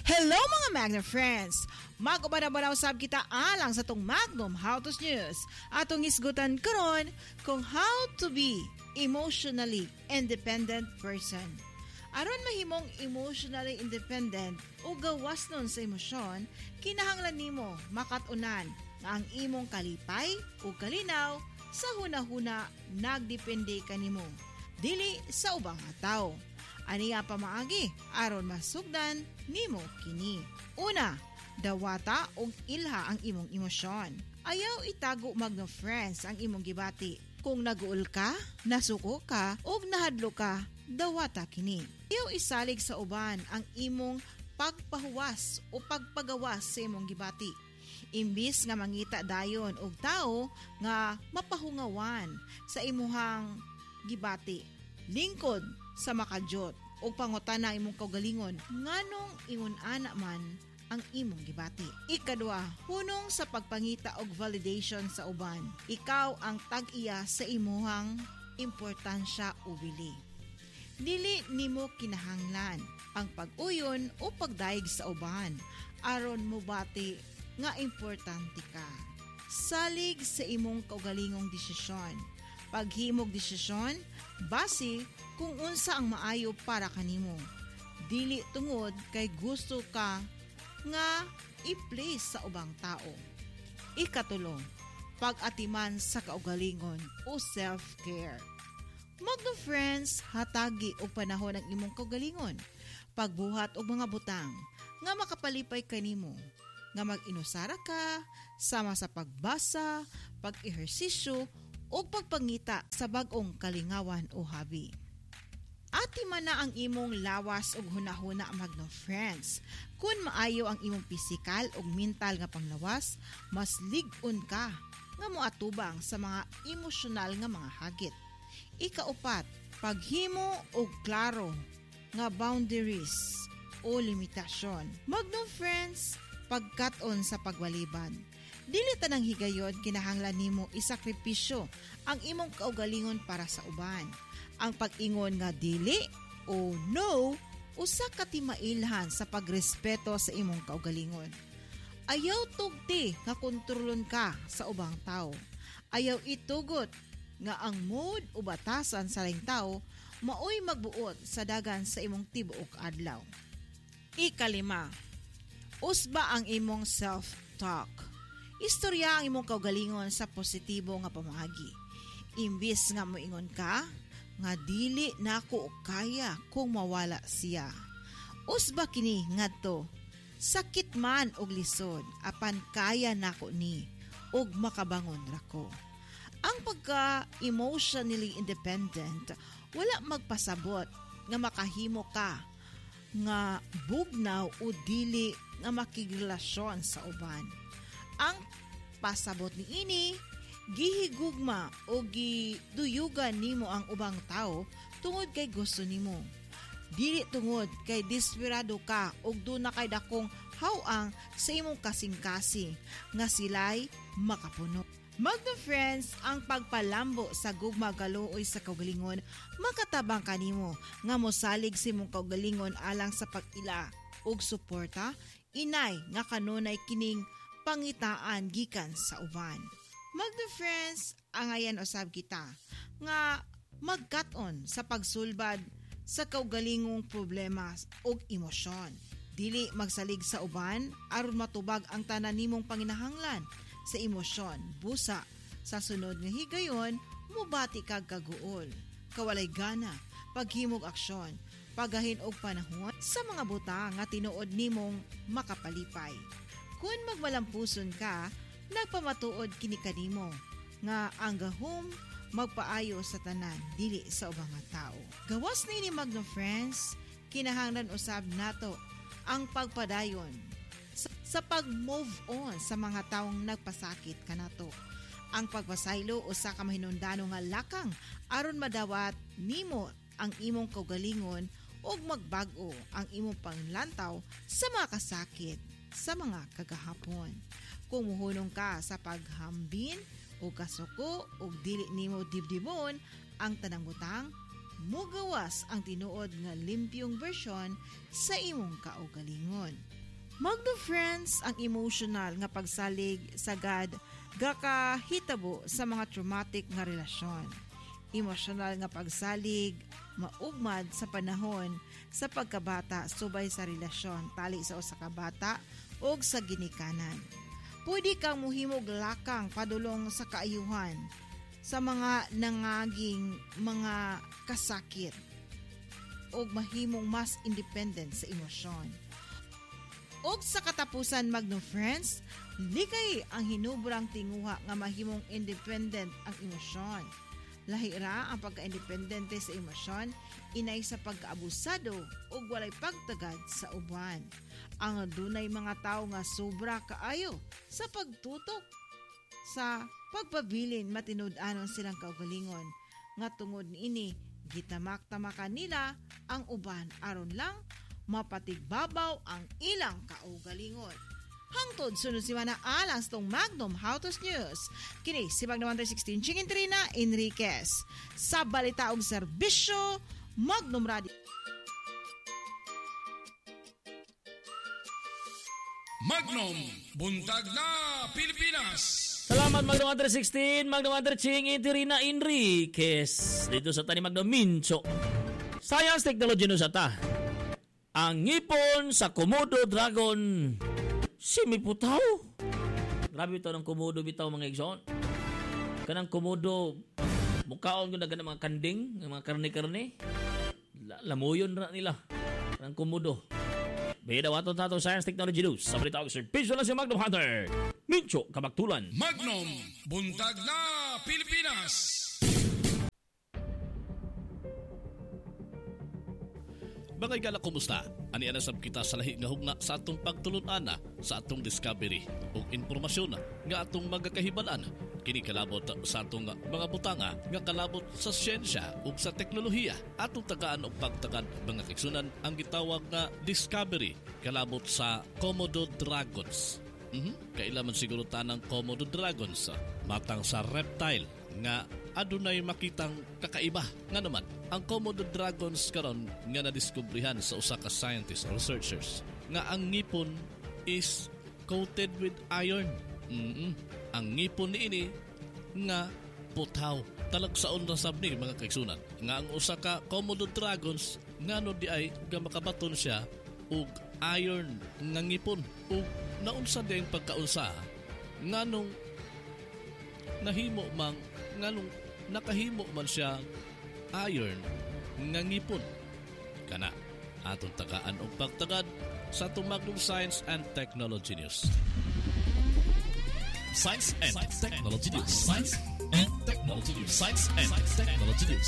Hello mga Magnum friends! Mag-ubanaw sab kita alang sa tong Magnum How to News. Atong isgutan karon kung how to be emotionally independent person. Aron mahimong emotionally independent o gawas nun sa emosyon, kinahanglan nimo makatunan nga ang imong kalipay o kalinaw sa hunahuna nagdepende kanimo, dili sa ubang tao. Ani nga pamaagi aron masugdan nimo kini. Una, dawata og ilha ang imong emosyon. Ayaw itago Magnum friends ang imong gibati. Kung naguol ka, nasuko ka, og nahadlo ka, dawata kini. Ayaw isalig sa uban ang imong pagpahuwas o pagpagawas sa imong gibati. Imbis nga mangita dayon og tao nga mapahungawan sa imuhang gibati, lingkod sa makadyot o pangutana imong kaugalingon nganong ingon ana man ang imong gibati. Ikadua, hunong sa pagpangita og validation sa uban. Ikaw ang tag-iya sa imuhang importansya o bili. Dili nimo kinahanglan ang pag-uyon o pagdaig sa uban aron mobati nga importante ka. Salig sa imong kaugalingong desisyon. Paghimog desisyon base kung unsa ang maayo para kanimo. Dili tungod kay gusto ka nga i-place sa ubang tao. Ikatulo, pag-atiman sa kaugalingon o self-care. Magnum friends, hatagi og panahon ang imong kaugalingon. Pagbuhat og mga butang nga makapalipay kanimo, nga mag-inusara ka sama sa pagbasa, pag-ehersisyo o pagpangita sa bag-ong kalingawan o hobby. Ati man na ang imong lawas og hunahuna Magnum friends. Kung maayo ang imong pisikal og mental nga panglawas, mas lig-on ka nga moatubang sa mga emosyonal nga mga hagit. Ikaupat, paghimo og klaro nga boundaries o limitasyon. Magnum friends, pagkat-on sa pagwaliban. Dili tanang higayon kinahanglan nimo isakripisyo ang imong kaugalingon para sa uban. Ang pag-ingon nga dili o no usa ka timailhan sa pagrespeto sa imong kaugalingon. Ayaw tugti nga kontrolon ka sa ubang tao. Ayaw itugot nga ang mood o batasan sa laing tao maoy magbuot sa dagan sa imong tibuok adlaw. Ikalima, usba ang imong self-talk. Istorya ang imong kaugalingon sa positibo nga pamaagi. Imbis nga moingon ka, nga dili nako kaya kung mawala siya. Usba kini ngadto, sakit man og lisod, apan kaya nako ni, og makabangon rako. Ang pagka-emotionally independent, wala magpasabot nga makahimo ka nga bugnaw o dili nga makigrelasyon sa uban. Ang pasabot ni ini, gihigugma o giduyugan nimo ang ubang tao tungod kay gusto nimo. Dili tungod kay desperado ka og duna kay dakong hawang sa imong kasing-kasing nga sila'y makapuno. Magnum friends, ang pagpalambo sa gugma galuoy sa kaugalingon makatabang kanimo nga mosalig sa imong kaugalingon alang sa pag-ila og suporta inay nga kanunay kining pangitaan gikan sa uban. Magnum friends, angayan usab kita nga magkat-on sa pagsulbad sa kaugalingong problema ug emosyon. Dili magsalig sa uban aron matubag ang tanan nimong panginahanglan sa emosyon. Busa sa sunod nga higayon, mubati kag kaguol, kawalay gana, paghimog aksyon, pagahin og panahon sa mga butang nga tinuod nimong makapalipay. Kung magmalampuson ka, nagpamatuod kini kanimo nga ang gahom magpaayo sa tanan dili sa ubang tao. Gawas ni Magnum friends, kinahanglan usab nato ang pagpadayon sa pag-move on sa mga taong nagpasakit kanato. Ang pagpasaylo usa ka mahinungdano nga lakang aron madawat nimo ang imong kaugalingon ug magbag-o ang imong panglantaw sa mga kasakit sa mga kagahapon. Kung muhunong ka sa paghambin o kasuko o dili nimo dibdibon ang tanang butang, mugawas ang tinuod nga limpyong bersyon sa imong kaugalingon. Magno friends, ang emotional nga pagsalig sagad gakahitabo sa mga traumatic nga relasyon. Emosyonal nga pagsalig maugmad sa panahon sa pagkabata subay sa relasyon tali sa usa ka bata o sa ginikanan. Pwede kang muhimog lakang padulong sa kaayuhan sa mga nangaging mga kasakit o mahimong mas independent sa emosyon. O sa katapusan, Magno friends, likay ang hinubrang tinguha nga mahimong independent ang emosyon. Lahira ang pagka-independente sa emosyon, inay sa pagkaabusado o walay pagtagad sa uban. Ang dunay mga tao nga sobra kaayo sa pagtutok sa pagpabilin matinud-anon silang kaugalingon. Nga tungod niini, gitamak-tamakan nila ang uban aron lang mapatigbabaw ang ilang kaugalingon. Hangtod sunod si Mana alas tong Magnum Hautos News. Kini si Magnum 16 Chingin Trina Enriquez. Sa balita og serbisyo, Magnum Radio. Magnum, buntag na Pilipinas. Salamat Magnum 16, Magnum Chingin Trina Enriquez. Dito sa tani Magnum Mincho. Science technology no sa ta. Ang ngipon sa Komodo Dragon simiputaw. Grabe ito ng Komodo bitaw mga igsoon. Kanang Komodo mukhaon ko na mga kanding, mga karne-karne. Lamuyon na nila. Kanang Komodo. Beda wato tato Science Technology News. Sa balita og serbisyo lang si Magnum Hunter. Mincho Kabaktulan. Magnum, buntag na Pilipinas. Mga igala, kumusta? Ani anasab kita sa lahi nga hugna sa atong pagtulun-ana sa atong discovery ug impormasyon nga atong magakahibalan. Kini kalabot sa atong mga butanga nga kalabot sa siyensya ug sa teknolohiya. Atong tagaan og pagtagad mga kaigsunan ang gitawag nga discovery kalabot sa Komodo dragons. Kailaman siguro tanang Komodo dragons matang sa reptile nga adunay makitang kakaiba. Nga naman, ang Komodo dragons karon nga nadiskubrihan sa usa ka scientists or researchers nga ang ngipon is coated with iron. Ang ngipon niini nga putaw. Talagsaon ra sab ni mga kaigsunan nga ang usa ka Komodo dragons ngano di ay nga makabaton siya og iron nga ngipon ug naunsa ding pagkaunsa nganong nahimo mang nganong nakahimo man siya iron nga ngipon. Kana atong tagaan og pagtagad sa atong Magnum Science and Technology News. Science and Technology News. Science and Technology News. Science and Technology News.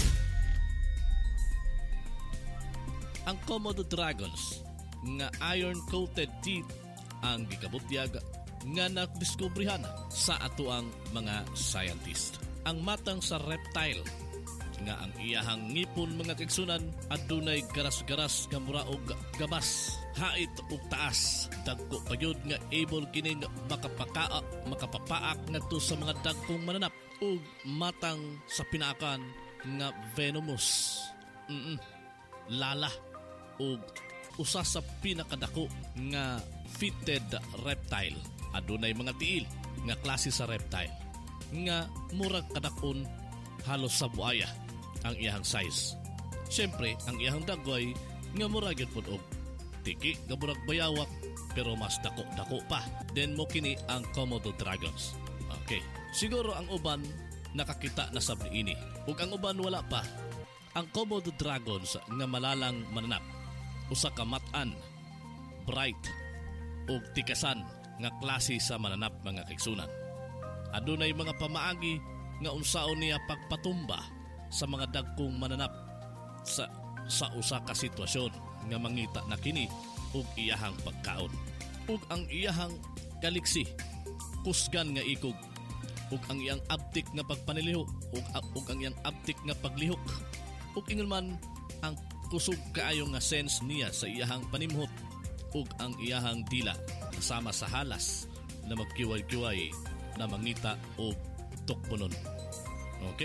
Ang Komodo dragons nga iron-coated teeth ang gikabutyag nga nadiskubrihan sa atoang mga scientist. Ang matang sa reptile nga ang iyahang ngipon mga kaigsunan adunay garas-garas nga mura og gabas, hait ug taas. Dagko payud nga able kining makapapaak ngadto sa mga dagkong mananap ug matang sa pinaakan nga venomous. Lala ug usa sa pinakadako nga fitted reptile. Adunay mga tiil nga klase sa reptile nga murag kadakon halos sa buaya ang iyang size. Siyempre, ang iyang dagoy nga murag yun po og tiki nga murag bayawak pero mas dako-dako pa. Then mo kini ang Komodo dragons. Okay. Siguro ang uban nakakita na sa ini ug ang uban wala pa. Ang Komodo dragons nga malalang mananap usa ka matan, bright ug tikasan nga klase sa mananap mga kaigsunan. Adunay mga pamaagi nga unsaon niya pagpatumba sa mga dagkong mananap sa usa ka sitwasyon nga mangita na kini ug iyahang pagkaon. Ug ang iyahang kaliksi, kusgan nga ikog ug ang iyang abtik nga pagpaniliho ug ang iyang abtik nga paglihok ug ingon man ang kusog kaayo nga sense niya sa iyahang panimhot ug ang iyahang dila kasama sa halas na magkiway-kiway na mangita o tukpunon. Okay?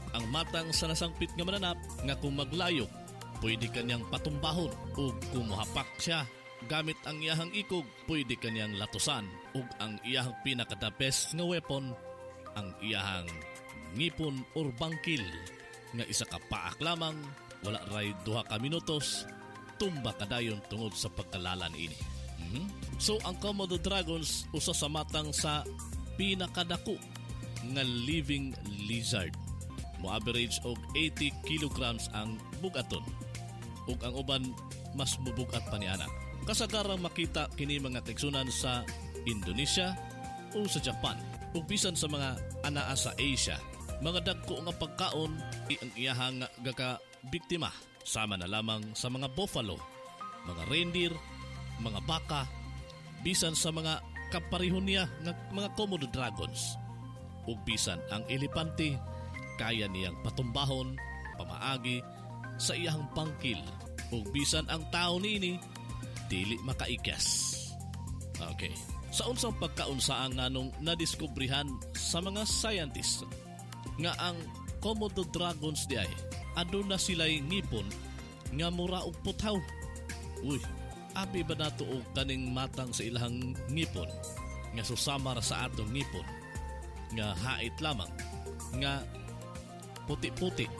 ang matang sa nasangpit nga mananap nga kung maglayok, pwede kanyang patumbahon o kumuhapak siya. Gamit ang iyahang ikog, pwede kanyang latusan ug ang iyahang pinaka-the best nga weapon, ang iyahang ngipon or bangkil nga isa ka paak lamang, wala ray 2 ka minutos, tumba kadayon tungod sa pagkalalan ini. So ang Komodo dragons usa sa matang sa pinakadako nga living lizard. Mo average og 80 kilograms ang bugaton ug ang uban mas mubugat pa niana. Kasagarang makita kini mga kaigsunan sa Indonesia o sa Japan ug bisan sa mga anaa sa Asia. Mga dagko nga pagkaon ang iyahang gaka biktima sama na lamang sa mga buffalo, mga reindeer, mga baka, bisan sa mga kaparihon niya nga mga Komodo dragons. Ug bisan ang elepante kaya niyang patumbahon, pamaagi sa iyahang bangkil. Ug bisan ang tao niini dili makaikas. Okay. Sa unsang pagkaunsaang nganong nadiskubrihan sa mga scientists nga ang Komodo dragons di ay aduna sila'y ngipon nga mura og puthaw. Uy, abi ba nato og kaning matang sa ilahang ngipon nga susama ra sa atong ngipon nga hait lamang nga puti-puti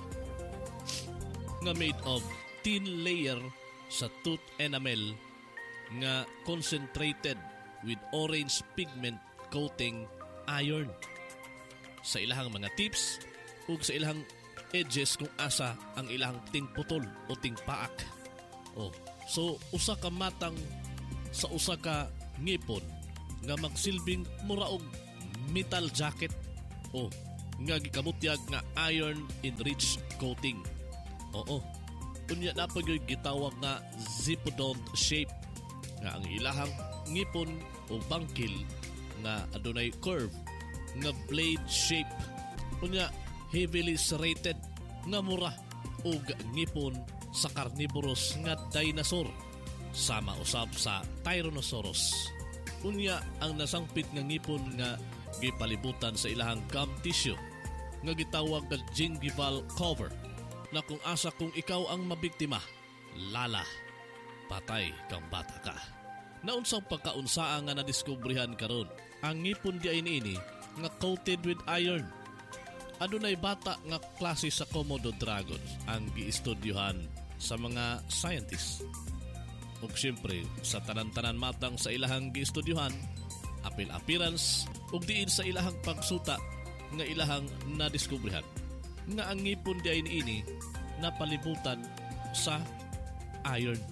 nga made of thin layer sa tooth enamel nga concentrated with orange pigment coating iron sa ilahang mga tips ug sa ilahang edges kung asa ang ilahang tingputol o tingpaak. Oh, so usa ka matang sa usa ka ngipon nga magsilbing mura og metal jacket o nga gikabutyag nga iron enriched coating. Oo. Unya na pagyoy gitawag nga zipodont shape nga ang ilahang ngipon o bangkil nga adunay curve nga blade shape. Unya heavily serrated nga mura og ngipon sa carnivorous nga dinosaur sama usab sa Tyrannosaurus. Unya ang nasangpit nga ngipon nga gipalibutan sa ilahang gum tissue nga gitawag nga gingival cover na kung asa kung ikaw ang mabiktima, lala, patay kang bata ka. Naunsang pagkaunsaa nga nadiskubrihan karon ang ngipon di ay niini nga coated with iron. Adunay bata nga klase sa Komodo dragons ang giistudyohan sa mga scientists. Ug siyempre sa tanan-tanan matang sa ilahang giistudyohan, apil appearance ug diin sa ilahang pagsuta nga ilahang nadiskubrihan nga ang ngipon di ay niini napalibutan sa iron.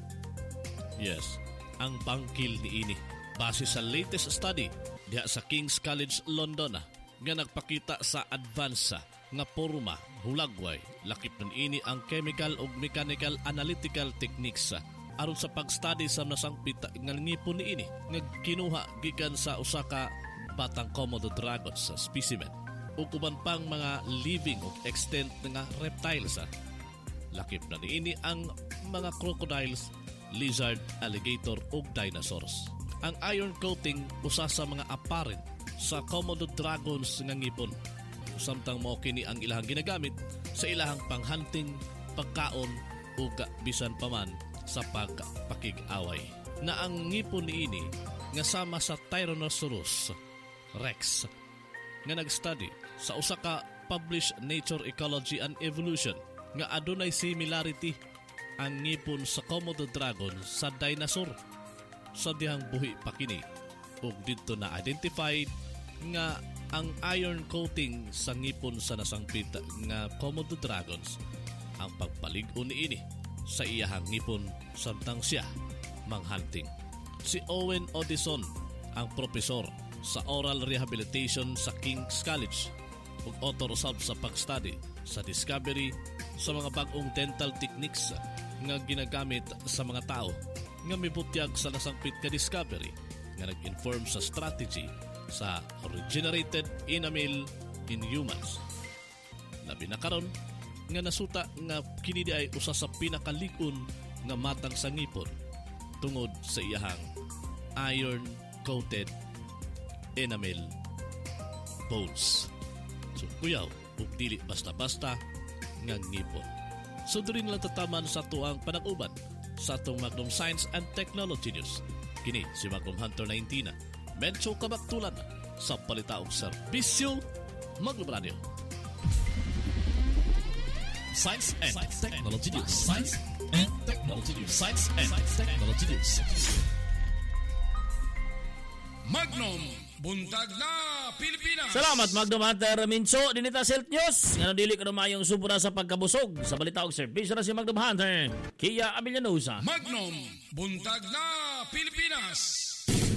Yes, ang bangkil niini base sa latest study diha sa King's College London nga nagpakita sa advance nga porma, hulagway, lakip nun ini ang chemical ug mechanical analytical techniques aron sa pag-study sa nasangpit nga ngipon niini nga kinuha gikan sa usa ka batang Komodo dragons sa specimen ug uban pang mga living ug extinct nga reptiles. Lakip na niini ang mga crocodiles, lizard, alligator ug dinosaurs. Ang iron coating usa sa mga apparent sa Komodo dragons nga ngipon. Samtang mao kini ang ilahang ginagamit sa ilahang panghunting, pagkaon ug bisan paman sa pagpakig-away. Na ang ngipon niini nga sama sa Tyrannosaurus Rex nga nag-study sa usa ka published Nature Ecology and Evolution nga adunay similarity ang ngipon sa Komodo dragon sa dinosaur sa dihang buhi pa kini ug didto na identified nga ang iron coating sa ngipon sa nasangpit nga Komodo dragons ang pagpalig-on niini sa iyahang ngipon samtang siya manghunting. Si Owen Odison ang profesor sa oral rehabilitation sa King's College ug author usab sa pag-study sa discovery sa mga bag-ong dental techniques nga ginagamit sa mga tao nga mibutyag sa nasangpit nga discovery nga nag-inform sa strategy sa regenerated enamel in humans. Labi na karon nga nasuta nga kini di ay usa sa pinakalig-on nga matang sa ngipon tungod sa iyahang iron-coated enamel bones. So, kuyaw, ug dili basta-basta nga ngipon. So diri lang tataman sa tuang panag-uban sa atong Magnum Science and Technology News. Kini si Magnum Hunter 19 medyo kabaktulan sa palitaong serbisyo Magnum Radio. Science and Technology News. Science and Technology News. Science and Technology News. Magnum, buntag na Pilipinas. Salamat Magnum Hunter Mincho dinita Health News. Nga dili ka mayong subura sa pagkabusog sa balita og serbisyo na si Magnum Hunter. Kia Abellanosa. Magnum, buntag na Pilipinas.